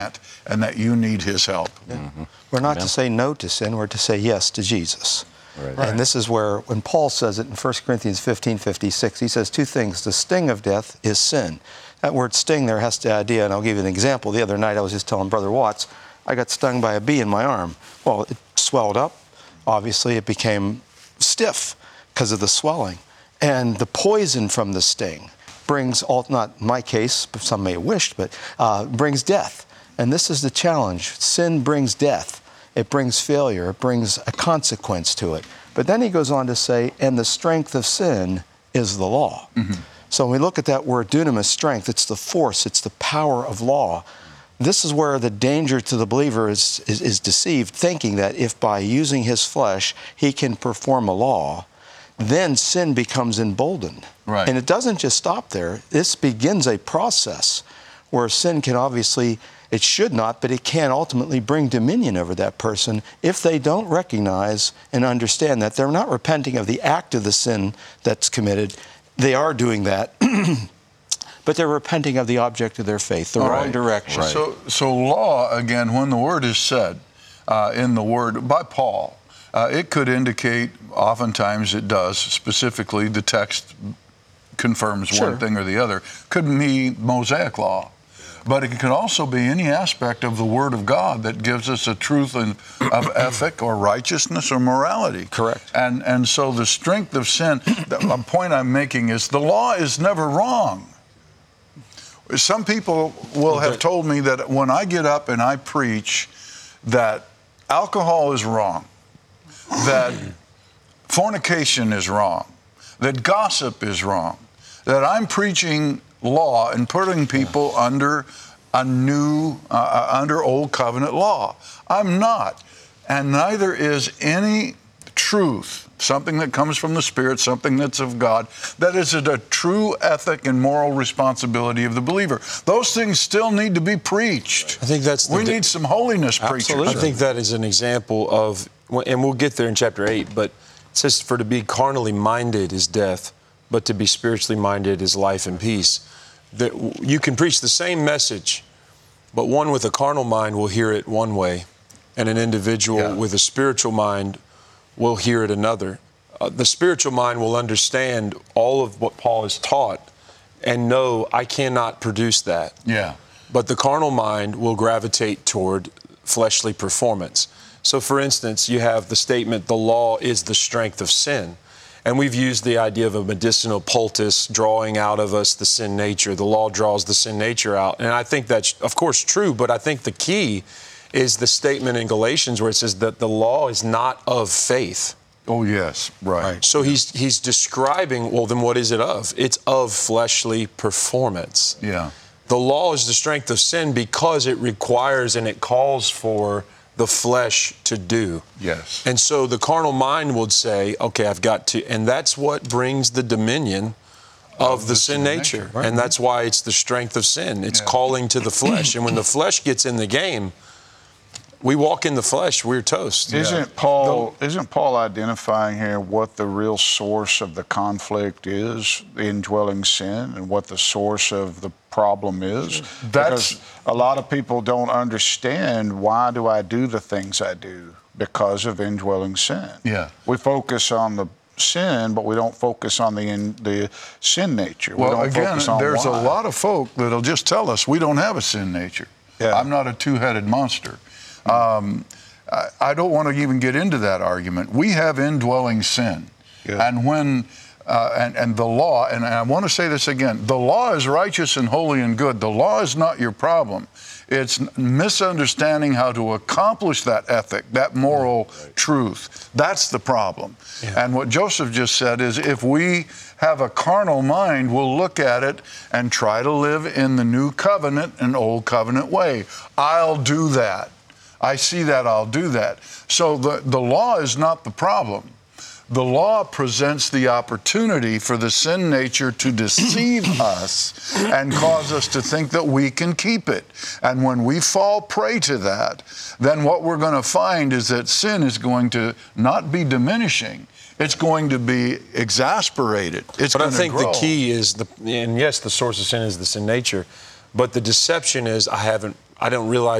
and that you need his help. We're not to say no to sin, we're to say yes to Jesus. Right. And this is where, when Paul says it in 1 Corinthians 15:56, he says two things. The sting of death is sin. That word sting there has the idea, and I'll give you an example. The other night I was just telling Brother Watts, I got stung by a bee in my arm. Well, it swelled up. Obviously, it became stiff because of the swelling. And the poison from the sting brings, not in my case, some may have wished, but brings death. And this is the challenge. Sin brings death. It brings failure. It brings a consequence to it. But then he goes on to say, and the strength of sin is the law. So when we look at that word dunamis, strength, it's the force, it's the power of law. This is where the danger to the believer is deceived, thinking that if by using his flesh he can perform a law, then sin becomes emboldened. Right. And it doesn't just stop there. This begins a process where sin can obviously, it should not, but it can ultimately bring dominion over that person if they don't recognize and understand that they're not repenting of the act of the sin that's committed. They are doing that, but they're repenting of the object of their faith, the wrong direction. Right. So law, again, when the word is said in the word by Paul, it could indicate, oftentimes it does, specifically the text confirms one thing or the other, could mean Mosaic law. But it can also be any aspect of the Word of God that gives us a truth of ethic or righteousness or morality. Correct. And so the strength of sin, the point I'm making is the law is never wrong. Some people will have told me that when I get up and I preach that alcohol is wrong, that fornication is wrong, that gossip is wrong, that I'm preaching law and putting people under a new, under old covenant law. I'm not. And neither is any truth, something that comes from the Spirit, something that's of God, that is a true ethic and moral responsibility of the believer. Those things still need to be preached. I think that's we need some holiness preachers. I think that is an example of, and we'll get there in chapter 8, but it says, for to be carnally minded is death, but to be spiritually minded is life and peace. That you can preach the same message, but one with a carnal mind will hear it one way, and an individual with a spiritual mind will hear it another. The spiritual mind will understand all of what Paul has taught and know I cannot produce that. Yeah. But the carnal mind will gravitate toward fleshly performance. So, for instance, you have the statement, the law is the strength of sin. And we've used the idea of a medicinal poultice drawing out of us the sin nature. The law draws the sin nature out. And I think that's, of course, true, but I think the key is the statement in Galatians where it says that the law is not of faith. Oh, yes, right. So he's describing, well, then what is it of? It's of fleshly performance. Yeah. The law is the strength of sin because it requires and it calls for the flesh to do. Yes. And so the carnal mind would say, okay, I've got to, and that's what brings the dominion of the sin nature. Right. And that's why it's the strength of sin. It's calling to the flesh. And when the flesh gets in the game, we walk in the flesh, we're toast. Isn't Paul identifying here what the real source of the conflict is, the indwelling sin, and what the source of the problem is? Because a lot of people don't understand, why do I do the things I do? Because of indwelling sin. Yeah. We focus on the sin, but we don't focus on the sin nature. Well, we don't again, focus on there's why. a lot of folk that'll just tell us we don't have a sin nature. Yeah. I'm not a two-headed monster. I don't want to even get into that argument. We have indwelling sin. Yeah. And when and the law, and I want to say this again, the law is righteous and holy and good. The law is not your problem. It's misunderstanding how to accomplish that ethic, that moral truth. That's the problem. Yeah. And what Joseph just said is, if we have a carnal mind, we'll look at it and try to live in the new covenant and old covenant way. I'll do that. I see that, I'll do that. So the law is not the problem. The law presents the opportunity for the sin nature to deceive us and cause us to think that we can keep it. And when we fall prey to that, then what we're going to find is that sin is going to not be diminishing. It's going to be exasperated. It's but going I think to grow. The key is, and yes, the source of sin is the sin nature, but the deception is I I don't realize